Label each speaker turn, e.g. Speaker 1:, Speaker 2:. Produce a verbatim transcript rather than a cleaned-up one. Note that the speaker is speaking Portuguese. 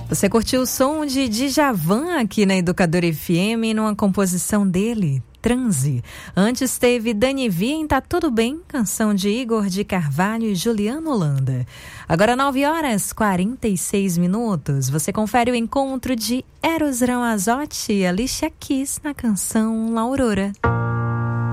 Speaker 1: Você curtiu o som de Djavan aqui na Educadora F M, numa composição dele, Transe. Antes teve Dani Vien, Tá Tudo Bem, canção de Igor de Carvalho e Juliano Holanda. Agora nove horas e quarenta e seis minutos. Você confere o encontro de Eros Ramazotti e Alicia Keys na canção La Aurora.